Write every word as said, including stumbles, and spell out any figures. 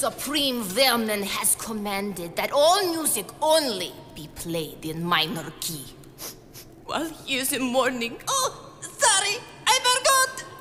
Supreme Vermin has commanded that all music only be played in minor key. While he is in mourning,